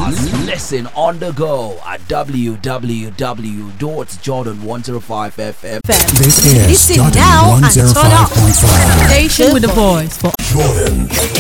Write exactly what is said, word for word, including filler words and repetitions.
Listen on the go at w w w dot jordan one oh five f m. This is Listen Jordan now and turn up. one oh five point five. Station with the voice for Jordan